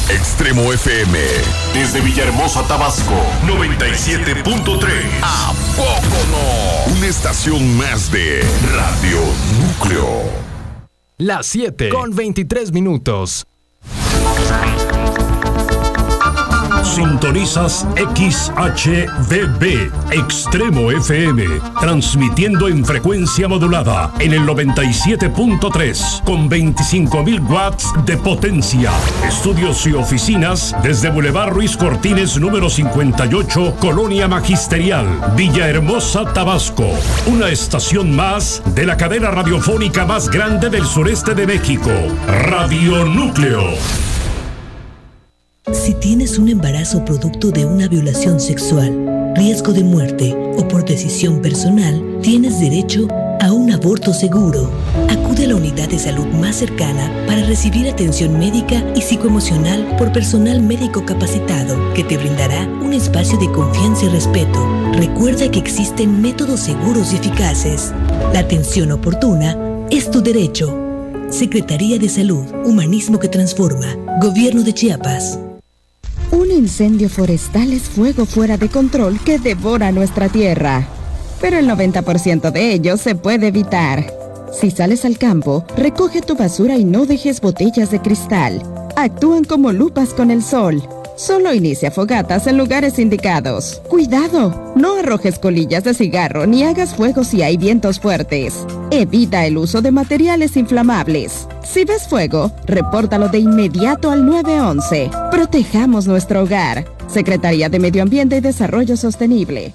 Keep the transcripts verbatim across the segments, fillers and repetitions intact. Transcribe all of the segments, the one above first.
Extremo F M. Desde Villahermosa, Tabasco. noventa y siete punto tres. ¿A poco no? Una estación más de Radio Núcleo. Las siete con veintitrés minutos. Sintonizas X H V B, Extremo F M, transmitiendo en frecuencia modulada en el noventa y siete punto tres, con veinticinco mil watts de potencia. Estudios y oficinas desde Boulevard Ruiz Cortines, número cincuenta y ocho, Colonia Magisterial, Villahermosa, Tabasco. Una estación más de la cadena radiofónica más grande del sureste de México, Radio Núcleo. Si tienes un embarazo producto de una violación sexual, riesgo de muerte o por decisión personal, tienes derecho a un aborto seguro. Acude a la unidad de salud más cercana para recibir atención médica y psicoemocional por personal médico capacitado que te brindará un espacio de confianza y respeto. Recuerda que existen métodos seguros y eficaces. La atención oportuna es tu derecho. Secretaría de Salud, Humanismo que Transforma, Gobierno de Chiapas. Un incendio forestal es fuego fuera de control que devora nuestra tierra. Pero el noventa por ciento de ello se puede evitar. Si sales al campo, recoge tu basura y no dejes botellas de cristal. Actúan como lupas con el sol. Solo inicia fogatas en lugares indicados. ¡Cuidado! No arrojes colillas de cigarro ni hagas fuego si hay vientos fuertes. Evita el uso de materiales inflamables. Si ves fuego, repórtalo de inmediato al nueve once. Protejamos nuestro hogar. Secretaría de Medio Ambiente y Desarrollo Sostenible.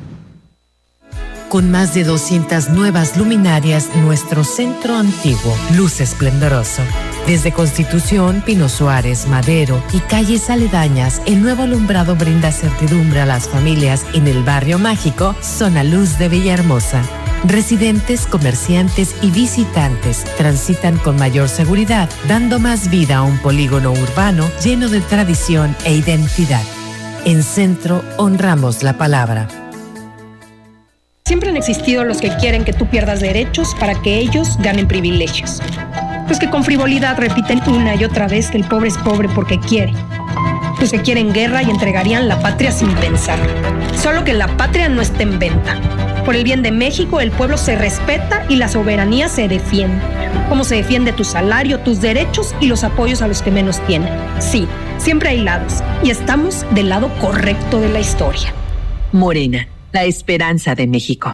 Con más de doscientas nuevas luminarias, nuestro centro antiguo luce esplendoroso. Desde Constitución, Pino Suárez, Madero y calles aledañas, el nuevo alumbrado brinda certidumbre a las familias en el barrio mágico Zona Luz de Villahermosa. Residentes, comerciantes y visitantes transitan con mayor seguridad, dando más vida a un polígono urbano lleno de tradición e identidad. En Centro honramos la palabra. Siempre han existido los que quieren que tú pierdas derechos para que ellos ganen privilegios. Los que con frivolidad repiten una y otra vez que el pobre es pobre porque quiere. Los que quieren guerra y entregarían la patria sin pensar. Solo que la patria no está en venta. Por el bien de México, el pueblo se respeta y la soberanía se defiende. Como se defiende tu salario, tus derechos y los apoyos a los que menos tienen. Sí, siempre hay lados y estamos del lado correcto de la historia. Morena, la esperanza de México.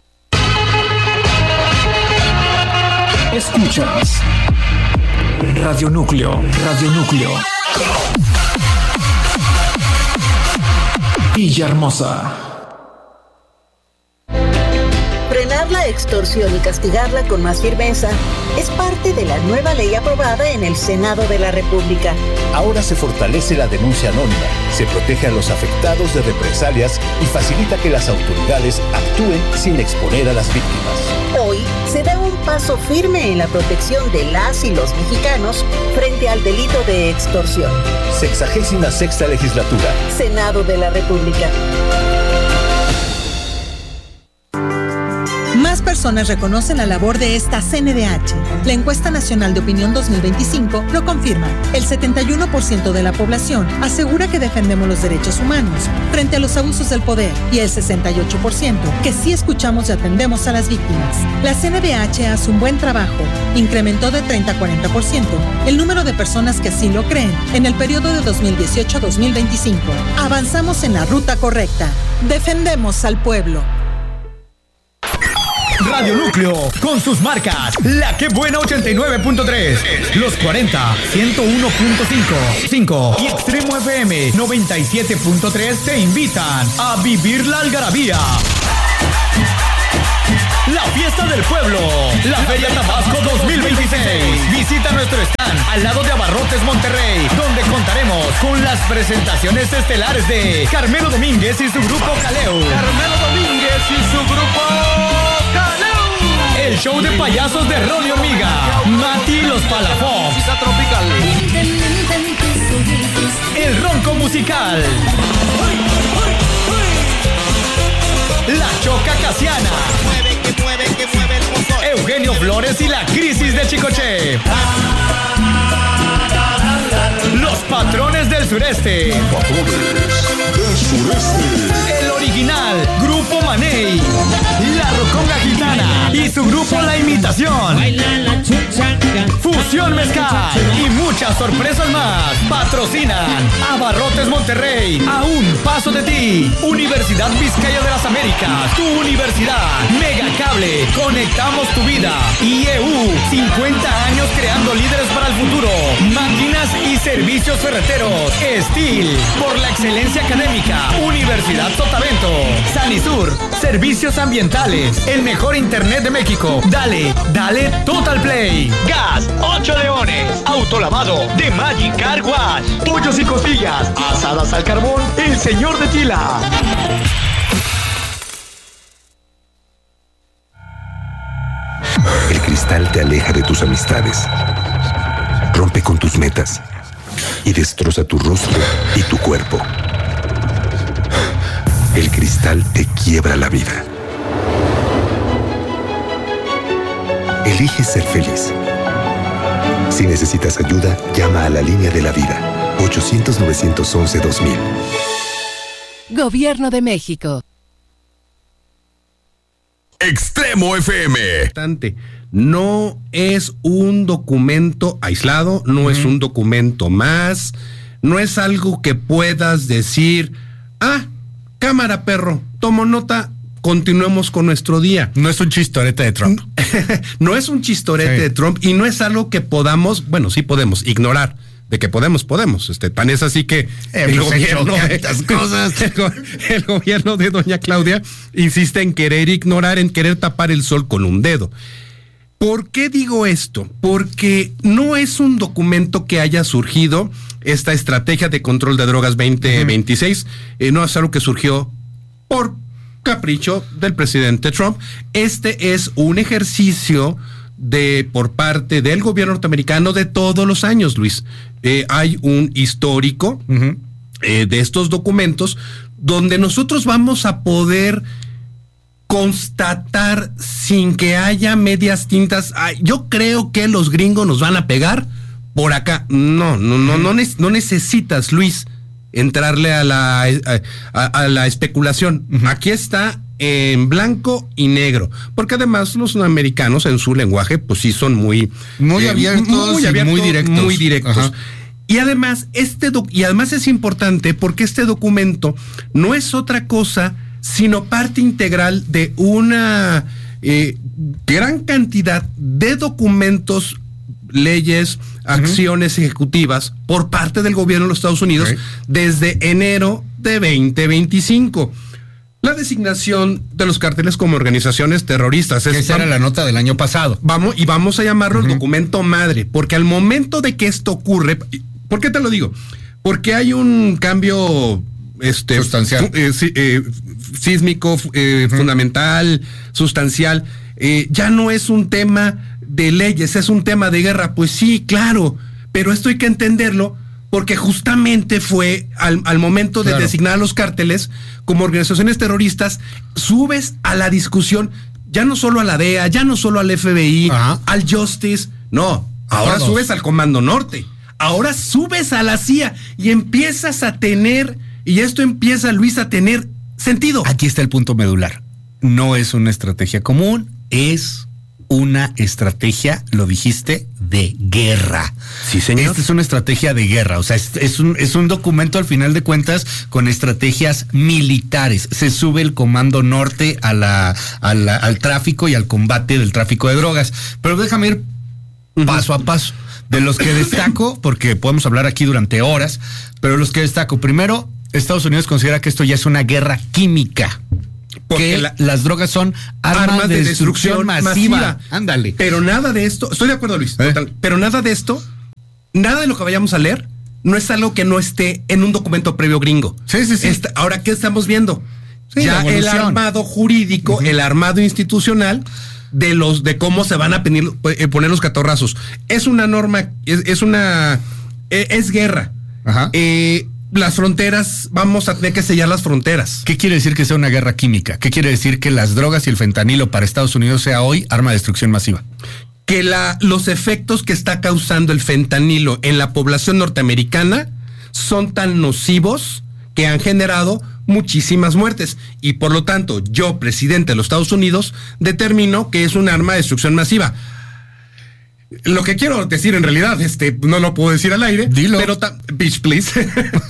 Escuchas Radio Núcleo, Radio Núcleo. Villahermosa. Frenar la extorsión y castigarla con más firmeza es parte de la nueva ley aprobada en el Senado de la República. Ahora se fortalece la denuncia anónima, se protege a los afectados de represalias y facilita que las autoridades actúen sin exponer a las víctimas. Hoy se da un paso firme en la protección de las y los mexicanos frente al delito de extorsión. Sexagésima sexta legislatura. Senado de la República. Más personas reconocen la labor de esta C N D H. La encuesta nacional de opinión dos mil veinticinco lo confirma. El setenta y uno por ciento de la población asegura que defendemos los derechos humanos frente a los abusos del poder y el sesenta y ocho por ciento que sí escuchamos y atendemos a las víctimas. La C N D H hace un buen trabajo. Incrementó de treinta a cuarenta por ciento el número de personas que sí lo creen en el periodo de dos mil dieciocho a dos mil veinticinco. Avanzamos en la ruta correcta. Defendemos al pueblo. Radio Núcleo, con sus marcas, La Que Buena ochenta y nueve punto tres, Los cuarenta, ciento uno punto cinco y Extremo F M noventa y siete punto tres te invitan a vivir la algarabía. La fiesta del pueblo, la Feria Tabasco dos mil veintiséis. Visita nuestro stand al lado de Abarrotes Monterrey, donde contaremos con las presentaciones estelares de Carmelo Domínguez y su grupo Caleo. Carmelo Domínguez y su grupo Caleo. El show de payasos de Ronnie Hormiga, Mati y los Palafox. El ronco musical. La Choca Casiana. Que mueve, que mueve el motor. Eugenio Flores y la Crisis de Chicoche. Los Patrones del sureste. Del sureste. El original, Grupo Maney. La Roconga Gitana y su grupo La Imitación. Fusión Mezcal y muchas sorpresas más. Patrocinan Abarrotes Monterrey, A un paso de ti. Universidad Vizcaya de las Américas, tu universidad. Megacable, conectamos tu vida. I E U, cincuenta años creando líderes para el futuro. Máquinas y servicios ferreteros. Steel, por la excelencia académica. Universidad Sotavento. Sanisur, servicios ambientales. El mejor internet de México. Dale, dale Total Play. Gas, ocho leones. Autolavado de Magic Car Wash. Pollos y costillas, asadas al carbón. El señor de Tila. El cristal te aleja de tus amistades, rompe con tus metas y destroza tu rostro y tu cuerpo. El cristal te quiebra la vida. Elige ser feliz. Si necesitas ayuda, llama a la línea de la vida. ochocientos, novecientos once, dos mil. Gobierno de México. Extremo F M. No es un documento aislado, no uh-huh. es un documento más, no es algo que puedas decir, ah, cámara perro, tomo nota, continuemos con nuestro día. No es un chistorete de Trump. No es un chistorete sí. de Trump y no es algo que podamos, bueno, sí podemos ignorar. De que podemos, podemos. Este, tan es así que el gobierno, de, cosas. El, el gobierno de doña Claudia insiste en querer ignorar, en querer tapar el sol con un dedo. ¿Por qué digo esto? Porque no es un documento que haya surgido, esta estrategia de control de drogas veinte veintiséis, uh-huh. eh, no es algo que surgió por capricho del presidente Trump. Este es un ejercicio de por parte del gobierno norteamericano de todos los años, Luis. Eh, hay un histórico uh-huh. eh, de estos documentos donde nosotros vamos a poder constatar sin que haya medias tintas. Ay, yo creo que los gringos nos van a pegar por acá. No, no, no, no, ne- no necesitas, Luis, entrarle a la, a, a, a la especulación. Uh-huh. Aquí está en blanco y negro, porque además los americanos en su lenguaje pues sí son muy muy eh, abiertos, muy, abiertos, muy directos, muy directos. Ajá. Y además este doc- y además es importante porque este documento no es otra cosa sino parte integral de una eh, gran cantidad de documentos, leyes, acciones uh-huh. ejecutivas por parte del gobierno de los Estados Unidos okay. desde enero de veinte veinticinco. La designación de los cárteles como organizaciones terroristas. Es, esa era la nota del año pasado. Vamos, y vamos a llamarlo uh-huh. el documento madre, porque al momento de que esto ocurre, ¿por qué te lo digo? Porque hay un cambio este, sustancial, eh, eh, sísmico, eh, uh-huh. fundamental, sustancial. Eh, ya no es un tema de leyes, es un tema de guerra. Pues sí, claro, pero esto hay que entenderlo porque justamente fue al, al momento de claro. designar a los cárteles como organizaciones terroristas, subes a la discusión, ya no solo a la D E A, ya no solo al F B I, Ajá. al Justice, no, ahora Todos. subes al Comando Norte, ahora subes a la C I A y empiezas a tener, y esto empieza, Luis, a tener sentido. Aquí está el punto medular, no es una estrategia común, es una estrategia, lo dijiste, de guerra. Sí, señor. Esta es una estrategia de guerra, o sea, es, es, un, es un documento al final de cuentas con estrategias militares. Se sube el Comando Norte a la, a la, al tráfico y al combate del tráfico de drogas. Pero déjame ir paso a paso. De los que destaco, porque podemos hablar aquí durante horas, pero los que destaco, primero, Estados Unidos considera que esto ya es una guerra química. Porque la, las drogas son armas, armas de, de destrucción, destrucción masiva. masiva. Ándale. Pero nada de esto, estoy de acuerdo, Luis, ¿Eh? total, pero nada de esto, nada de lo que vayamos a leer, no es algo que no esté en un documento previo gringo. Sí, sí, sí. Esta, ahora, ¿qué estamos viendo? Sí, ya el armado jurídico, uh-huh. el armado institucional de los de cómo se van a poner, poner los catorrazos. Es una norma, es, es una, es, es guerra. Ajá. Eh, las fronteras, vamos a tener que sellar las fronteras. ¿Qué quiere decir que sea una guerra química? ¿Qué quiere decir que las drogas y el fentanilo para Estados Unidos sea hoy arma de destrucción masiva? Que la, los efectos que está causando el fentanilo en la población norteamericana son tan nocivos que han generado muchísimas muertes. Y por lo tanto, yo, presidente de los Estados Unidos, determino que es un arma de destrucción masiva. Lo que quiero decir en realidad, este, no lo puedo decir al aire. Dilo. Pero, ta- bitch, please.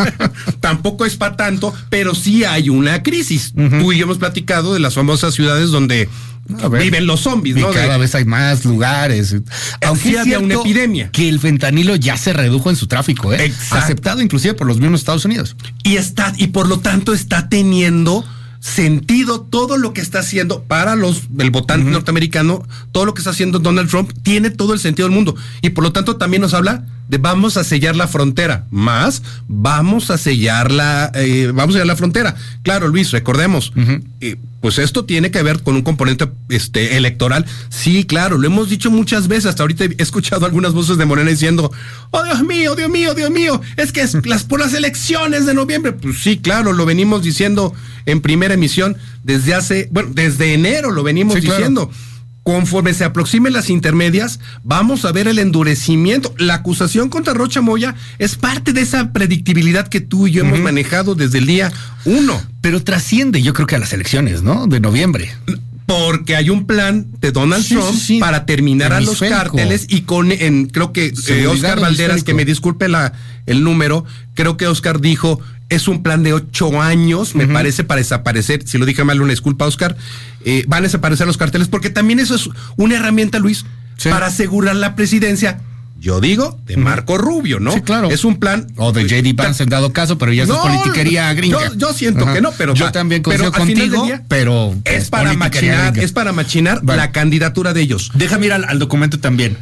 Tampoco es para tanto, pero sí hay una crisis. Uh-huh. Tú y yo hemos platicado de las famosas ciudades donde viven los zombies, y ¿no? cada de, vez hay más lugares. Aunque sí había una epidemia. Que el fentanilo ya se redujo en su tráfico, ¿eh? Exacto. Aceptado inclusive por los mismos Estados Unidos. Y está, y por lo tanto está teniendo sentido todo lo que está haciendo para los el votante uh-huh. norteamericano, todo lo que está haciendo Donald Trump tiene todo el sentido del mundo. Y por lo tanto también nos habla de vamos a sellar la frontera, más vamos a sellar la eh, vamos a sellar la frontera. Claro, Luis, recordemos, uh-huh. eh, pues esto tiene que ver con un componente este electoral. Sí, claro, lo hemos dicho muchas veces. Hasta ahorita he escuchado algunas voces de Morena diciendo, oh Dios mío, Dios mío, Dios mío, es que es las por las elecciones de noviembre. Pues sí, claro, lo venimos diciendo en primera emisión desde hace, bueno, desde enero lo venimos sí, diciendo. Claro. Conforme se aproximen las intermedias, vamos a ver el endurecimiento. La acusación contra Rocha Moya es parte de esa predictibilidad que tú y yo uh-huh. hemos manejado desde el día uno. Pero trasciende, yo creo que a las elecciones, ¿no? De noviembre. Porque hay un plan de Donald sí, Trump sí, sí. para terminar a los cárteles y con, en, creo que eh, Oscar Valderas, que me disculpe la, el número, creo que Oscar dijo, es un plan de ocho años, me uh-huh. parece, para desaparecer, si lo dije mal, una disculpa, Oscar, eh, van a desaparecer los carteles, porque también eso es una herramienta, Luis, sí. para asegurar la presidencia. Yo digo, de Marco Rubio, ¿no? Sí, claro. Es un plan. O de J D Vance en dado caso, pero ya no, es politiquería gringa. Yo, yo siento Ajá. que no, pero. Yo también coincido contigo, día, pero. Es, es para machinar, es para machinar vale. la candidatura de ellos. Déjame ir al, al documento también.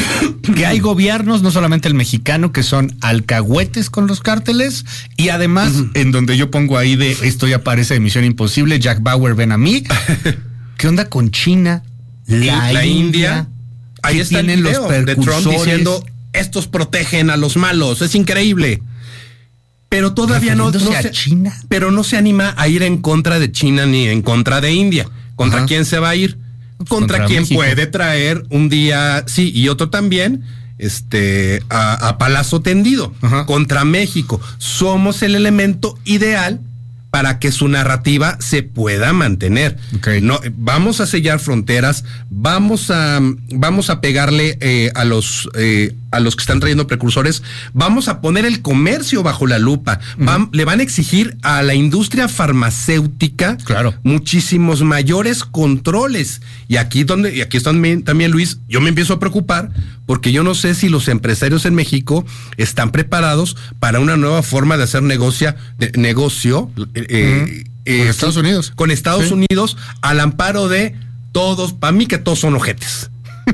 Que hay gobiernos, no solamente el mexicano, que son alcahuetes con los cárteles, y además, uh-huh. en donde yo pongo ahí de esto ya parece de Misión Imposible, Jack Bauer, ven a mí. ¿Qué onda con China? La, la India. India Ahí está el video los de Trump diciendo estos protegen a los malos, es increíble. Pero todavía no, no se, China. pero no se anima a ir en contra de China ni en contra de India. ¿Contra Ajá. quién se va a ir? Contra, contra quien México. Puede traer un día sí y otro también este a, a palazo tendido. Ajá. Contra México. Somos el elemento ideal para que su narrativa se pueda mantener. Okay. No, vamos a sellar fronteras, vamos a vamos a pegarle eh, a los eh, a los que están trayendo precursores, vamos a poner el comercio bajo la lupa, uh-huh. Van, le van a exigir a la industria farmacéutica claro. muchísimos mayores controles. Y aquí donde y aquí están también, Luis, yo me empiezo a preocupar porque yo no sé si los empresarios en México están preparados para una nueva forma de hacer negocia, de, negocio eh, uh-huh. eh, con Estados Unidos. Con Estados sí. Unidos al amparo de todos, para mí que todos son ojetes.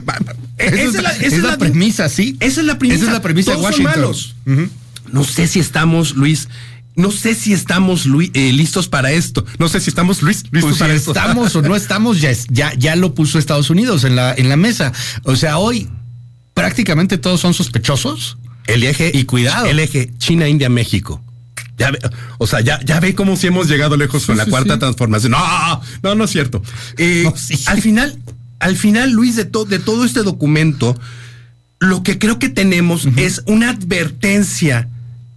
Esa es la, esa es la, la premisa, sí. Esa es la premisa. Esa es la premisa todos de Washington. Son malos. Uh-huh. No sé si estamos, Luis, no sé si estamos Luis, eh, listos para esto. No sé si estamos, Luis, listos pues para si esto. Estamos o no estamos, ya, ya, ya lo puso Estados Unidos en la, en la mesa. O sea, hoy prácticamente todos son sospechosos. El eje, y cuidado. El eje China, India, México. Ya ve, o sea, ya, ya ve cómo si hemos llegado lejos sí, con la sí, cuarta sí. transformación. No, no, no es cierto. Eh, no, sí. Al final, al final, Luis, de, to, de todo este documento, lo que creo que tenemos uh-huh. es una advertencia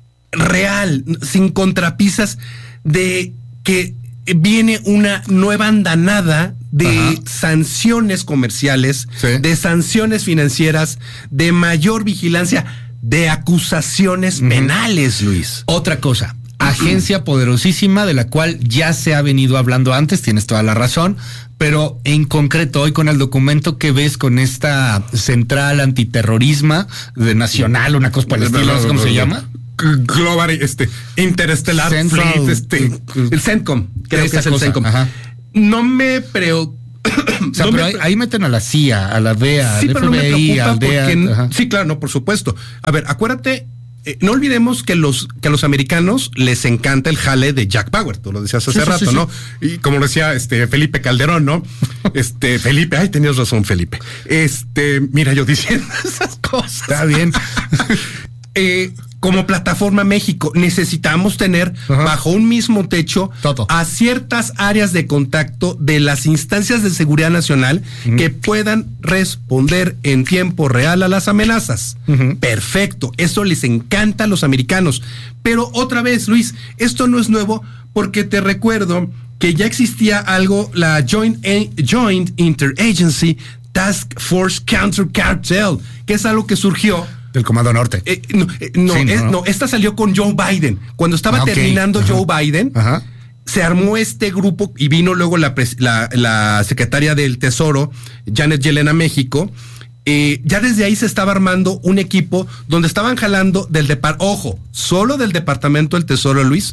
real, sin contrapisas, de que viene una nueva andanada de uh-huh. sanciones comerciales, sí. de sanciones financieras, de mayor vigilancia, de acusaciones uh-huh. penales, Luis. Otra cosa, agencia poderosísima de la cual ya se ha venido hablando antes, tienes toda la razón, pero en concreto hoy con el documento que ves con esta central antiterrorismo de nacional, una cosa por el estilo, ¿cómo no, no, se no, llama? Global, este, Interestelar, Central, Fleet, este, el CENTCOM, creo que es el cosa. CENTCOM. Ajá. No me preocupa. O sea, no pero me... ahí, ahí meten a la C I A, a la D E A, sí, al pero F B I, no al D E A. Porque, sí, claro, no, por supuesto. A ver, acuérdate, eh, no olvidemos que los que a los americanos les encanta el jale de Jack Bauer, tú lo decías hace sí, rato, sí, sí, ¿no? Sí. Y como lo decía este Felipe Calderón, ¿no? Este, Felipe, ay, tenías razón, Felipe. Este, mira, yo diciendo esas cosas. Está bien. eh, como Plataforma México, necesitamos tener uh-huh. bajo un mismo techo Todo. a ciertas áreas de contacto de las instancias de seguridad nacional uh-huh. que puedan responder en tiempo real a las amenazas. Uh-huh. Perfecto, eso les encanta a los americanos. Pero otra vez, Luis, esto no es nuevo porque te recuerdo que ya existía algo, la Joint, Joint Interagency Task Force Counter Cartel, que es algo que surgió del Comando Norte. Eh, no, eh, no, sí, es, no. no, esta salió con Joe Biden. Cuando estaba ah, okay. terminando Ajá. Joe Biden, Ajá. se armó este grupo y vino luego la, la, la secretaria del Tesoro, Janet Yellen, a México. Eh, ya desde ahí se estaba armando un equipo donde estaban jalando del departamento, ojo, solo del Departamento del Tesoro, Luis,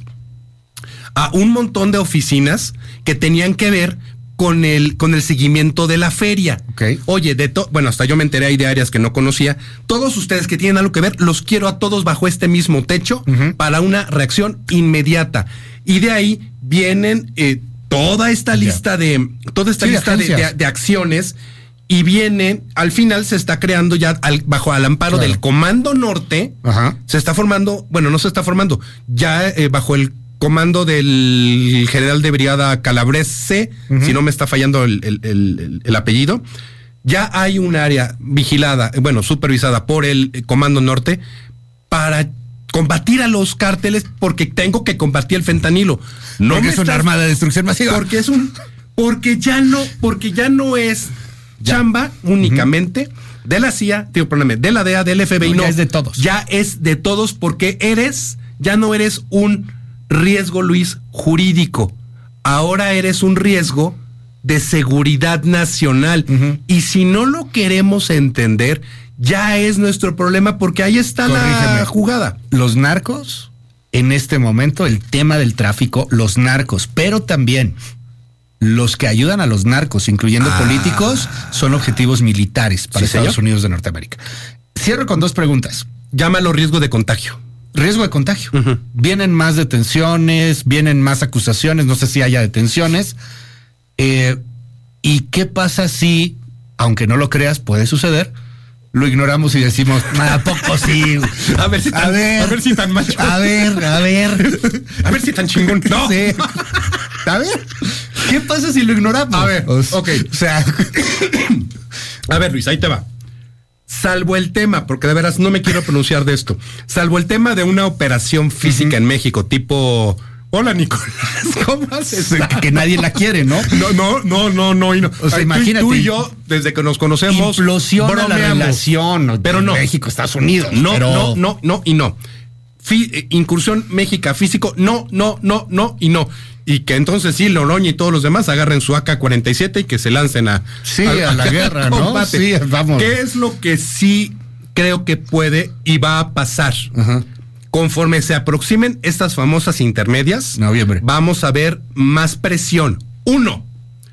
a un montón de oficinas que tenían que ver con el con el seguimiento de la feria. Okay. Oye, de to, bueno, hasta yo me enteré ahí de áreas que no conocía. Todos ustedes que tienen algo que ver, los quiero a todos bajo este mismo techo uh-huh. para una reacción inmediata. Y de ahí vienen eh, toda esta lista yeah. de toda esta sí, lista de, de, de acciones y viene, al final se está creando ya al, bajo el amparo claro. del Comando Norte. Uh-huh. Se está formando, bueno, no se está formando, ya eh, bajo el comando del general de brigada Calabrese, uh-huh. si no me está fallando el, el, el, el apellido, ya hay un área vigilada, bueno, supervisada por el Comando Norte para combatir a los cárteles porque tengo que combatir el fentanilo. No porque es un arma de destrucción masiva. Porque es un, porque ya no, porque ya no es ya. chamba únicamente uh-huh. de la C I A, tío, perdóname, de la D E A, del F B I, no, no. Ya es de todos. Ya es de todos porque eres, ya no eres un riesgo, Luis, jurídico. Ahora eres un riesgo de seguridad nacional. Uh-huh. Y si no lo queremos entender, ya es nuestro problema porque ahí está Corrígeme. la jugada. Los narcos, en este momento, el tema del tráfico, los narcos, pero también los que ayudan a los narcos, incluyendo ah. políticos, son objetivos militares para ¿Sí, Estados señor? Unidos de Norteamérica. Cierro con dos preguntas. Llámalo riesgo de contagio. Riesgo de contagio. Uh-huh. Vienen más detenciones, vienen más acusaciones, no sé si haya detenciones. Eh, ¿Y qué pasa si, aunque no lo creas, puede suceder, lo ignoramos y decimos, ¿a poco sí? A ver si tan, a ver, a ver si tan macho. A ver, a ver. A ver si tan chingón. No. Sí. A ver, ¿qué pasa si lo ignoramos? A ver, ok. O sea, a ver, Luis, ahí te va. Salvo el tema, porque de veras no me quiero pronunciar de esto, salvo el tema de una operación física uh-huh. en México, tipo, hola Nicolás, ¿cómo haces? Que, que nadie la quiere, ¿no? No, no, no, no, no. Y no. O sea, Ay, imagínate. Tú y yo, desde que nos conocemos, implosiona la relación, pero no. México, Estados Unidos. No, pero... no, no, no y no. Fi, eh, incursión México físico, no, no, no, no y no. Y que entonces sí, Loroña y todos los demás agarren su A K cuarenta y siete y que se lancen a, sí, a, a la guerra, ¿no? Sí, vamos. ¿Qué es lo que sí creo que puede y va a pasar? Uh-huh. Conforme se aproximen estas famosas intermedias, noviembre, vamos a ver más presión. Uno,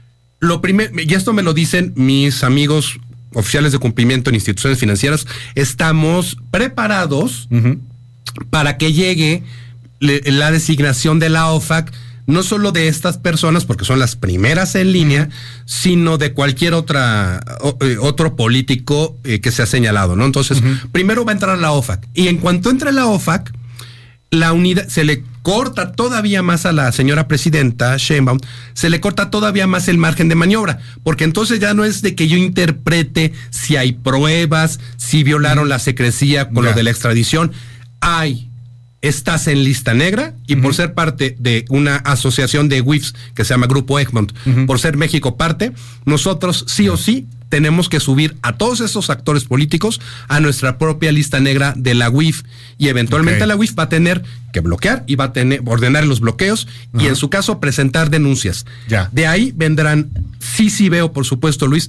lo primero, y esto me lo dicen mis amigos oficiales de cumplimiento en instituciones financieras, estamos preparados uh-huh. para que llegue le, la designación de la O F A C, no solo de estas personas, porque son las primeras en línea, uh-huh. sino de cualquier otra o, eh, otro político eh, que se ha señalado, ¿no? Entonces, uh-huh. primero va a entrar la O F A C. Y en cuanto entre la O F A C, la unidad, se le corta todavía más a la señora presidenta Sheinbaum, se le corta todavía más el margen de maniobra, porque entonces ya no es de que yo interprete si hay pruebas, si violaron uh-huh. la secrecía con ya. lo de la extradición. Hay estás en lista negra y uh-huh. por ser parte de una asociación de W I Fs que se llama Grupo Egmont, uh-huh. por ser México parte, nosotros sí uh-huh. o sí tenemos que subir a todos esos actores políticos a nuestra propia lista negra de la U I F y eventualmente okay. la U I F va a tener que bloquear y va a tener ordenar los bloqueos uh-huh. y en su caso presentar denuncias. Ya. De ahí vendrán, sí, sí veo, por supuesto, Luis,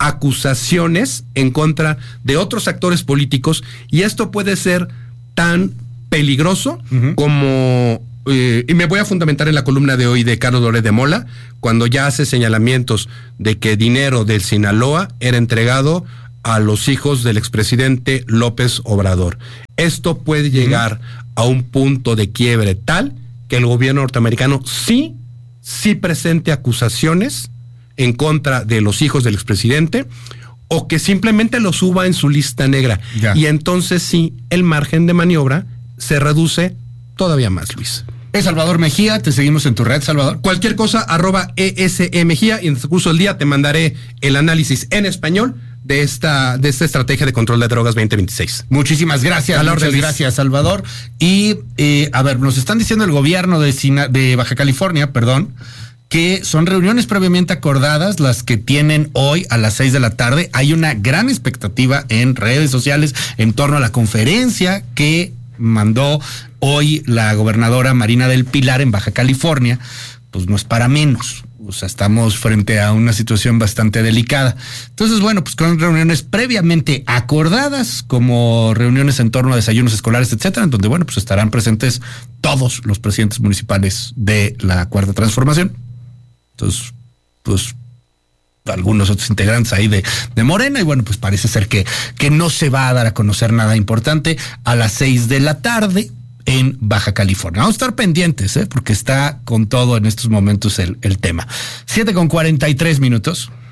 acusaciones en contra de otros actores políticos y esto puede ser tan peligroso uh-huh. como eh, y me voy a fundamentar en la columna de hoy de Carlos Loret de Mola, cuando ya hace señalamientos de que dinero del Sinaloa era entregado a los hijos del expresidente López Obrador. Esto puede llegar uh-huh. a un punto de quiebre tal que el gobierno norteamericano sí, sí presente acusaciones en contra de los hijos del expresidente o que simplemente lo suba en su lista negra. Ya. Y entonces sí, el margen de maniobra se reduce todavía más, Luis. Es Salvador Mejía, te seguimos en tu red, Salvador. Cualquier cosa, arroba E S E Mejía, y en el curso del día te mandaré el análisis en español de esta, de esta estrategia de control de drogas veinte veintiséis. Muchísimas gracias, muchas orden, gracias, Salvador. Y, eh, a ver, nos están diciendo el gobierno de, Sina, de Baja California, perdón, que son reuniones previamente acordadas las que tienen hoy a las seis de la tarde. Hay una gran expectativa en redes sociales en torno a la conferencia que mandó hoy la gobernadora Marina del Pilar en Baja California. Pues no es para menos. O sea, estamos frente a una situación bastante delicada. Entonces, bueno, pues con reuniones previamente acordadas, como reuniones en torno a desayunos escolares, etcétera, en donde, bueno, pues estarán presentes todos los presidentes municipales de la Cuarta Transformación. Entonces, pues algunos otros integrantes ahí de, de Morena, y bueno, pues parece ser que, que no se va a dar a conocer nada importante a las seis de la tarde en Baja California. Vamos a estar pendientes, ¿eh? Porque está con todo en estos momentos el, el tema. siete con cuarenta y tres minutos.